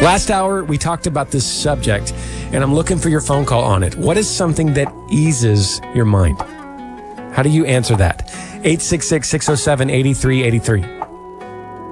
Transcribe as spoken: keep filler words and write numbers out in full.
Last hour, we talked about this subject, and I'm looking for your phone call on it. What is something that eases your mind? How do you answer that? eight six six, six oh seven, eight three eight three.